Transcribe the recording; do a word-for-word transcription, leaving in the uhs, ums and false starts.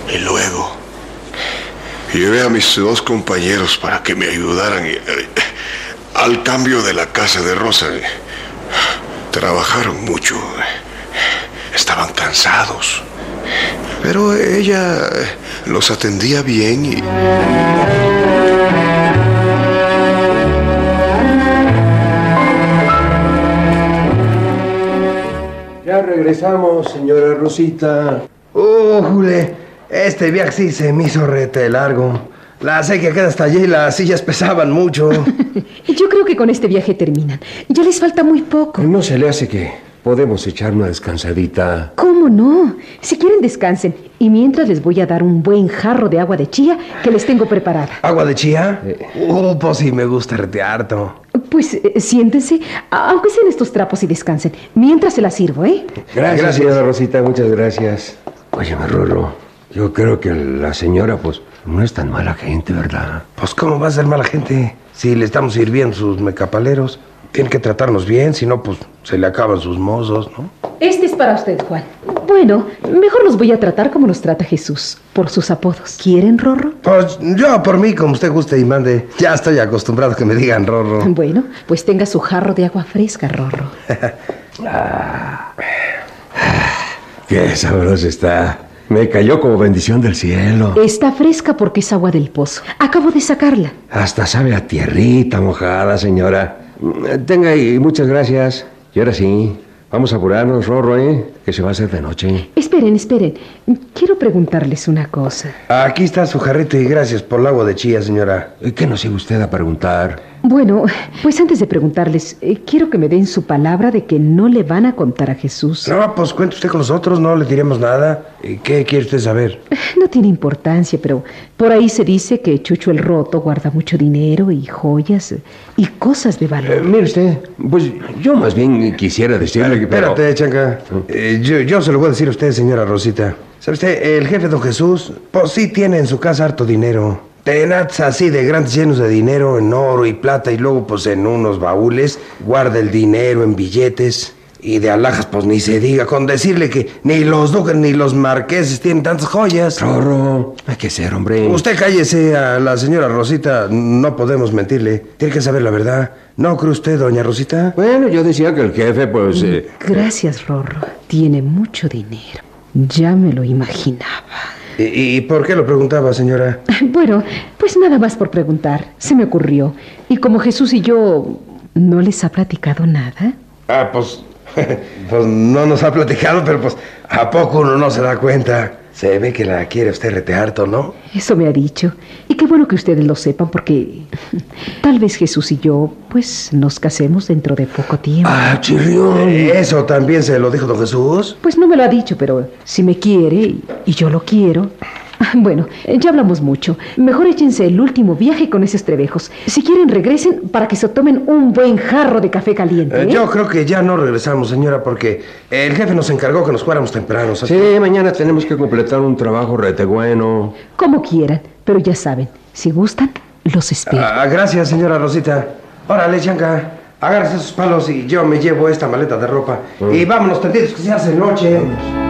Y luego llevé a mis dos compañeros para que me ayudaran y, eh, al cambio de la casa de Rosa. Trabajaron mucho. Estaban cansados. Pero ella los atendía bien y... Ya regresamos, señora Rosita. Oh, Jule, este viaje sí se me hizo rete largo. La sequía queda hasta allí y las sillas pesaban mucho. Yo creo que con este viaje terminan. Ya les falta muy poco. ¿No se le hace que podemos echar una descansadita? ¿Cómo no? Si quieren, descansen. Y mientras les voy a dar un buen jarro de agua de chía que les tengo preparada. ¿Agua de chía? Eh. Oh, pues sí me gusta rete harto. Pues eh, siéntense, aunque sean estos trapos y descansen. Mientras se las sirvo, ¿eh? Gracias, gracias, señora Rosita, muchas gracias. Óyeme, Rorro, yo creo que la señora, pues, no es tan mala gente, ¿verdad? Pues, ¿cómo va a ser mala gente? Si le estamos sirviendo sus mecapaleros, tienen que tratarnos bien, si no, pues, se le acaban sus mozos, ¿no? Este es para usted, Juan. Bueno, mejor los voy a tratar como los trata Jesús, por sus apodos. ¿Quieren, Rorro? Pues, yo por mí, como usted guste y mande. Ya estoy acostumbrado a que me digan Rorro. Bueno, pues tenga su jarro de agua fresca, Rorro. ah, ¡Qué sabroso está! Me cayó como bendición del cielo. Está fresca porque es agua del pozo. Acabo de sacarla. Hasta sabe a tierrita mojada, señora. Tenga y muchas gracias. Y ahora sí, vamos a apurarnos, Rorro, ¿eh? Que se va a hacer de noche. Esperen, esperen. Quiero preguntarles una cosa. Aquí está su jarrito y gracias por el agua de chía, señora. ¿Qué nos iba usted a preguntar? Bueno, pues antes de preguntarles, eh, quiero que me den su palabra de que no le van a contar a Jesús. No, pues cuente usted con nosotros, no le diremos nada. ¿Qué quiere usted saber? No tiene importancia, pero por ahí se dice que Chucho el Roto guarda mucho dinero y joyas y cosas de valor. Eh, mire usted, pues yo más bien quisiera decirle que... Espérate, pero... Chanca. Eh, yo, yo se lo voy a decir a usted, señora Rosita. ¿Sabe usted? El jefe don Jesús, pues sí tiene en su casa harto dinero. Tenaz así de grandes llenos de dinero en oro y plata y luego pues en unos baúles guarda el dinero en billetes y de alhajas pues ni se diga, con decirle que ni los duques ni los marqueses tienen tantas joyas. Rorro, hay que ser, hombre. Usted cállese, a la señora Rosita no podemos mentirle, tiene que saber la verdad. ¿No cree usted, doña Rosita? Bueno, yo decía que el jefe pues... Eh... Gracias, Rorro, tiene mucho dinero, ya me lo imaginaba. ¿Y, ¿Y por qué lo preguntaba, señora? Bueno, pues nada más por preguntar. Se me ocurrió. Y como Jesús y yo no les ha platicado nada. Ah, pues... Pues no nos ha platicado, pero pues... ¿A poco uno no se da cuenta? Se ve que la quiere usted rete harto, ¿no? Eso me ha dicho. Y qué bueno que ustedes lo sepan, porque... Tal vez Jesús y yo, pues, nos casemos dentro de poco tiempo. ¡Ah, chirrión! ¿Eso también se lo dijo don Jesús? Pues no me lo ha dicho, pero si me quiere y, y yo lo quiero... Bueno, ya hablamos mucho. Mejor échense el último viaje con esos trebejos. Si quieren, regresen para que se tomen un buen jarro de café caliente, ¿eh? Eh, yo creo que ya no regresamos, señora, porque el jefe nos encargó que nos fuéramos temprano. ¿sabes? Sí, mañana tenemos que completar un trabajo rete bueno. Como quieran, pero ya saben, si gustan, los espero. Ah, gracias, señora Rosita. Órale, Chanca, agárrese esos palos y yo me llevo esta maleta de ropa. Mm. Y vámonos, tendidos, que se hace noche. Mm.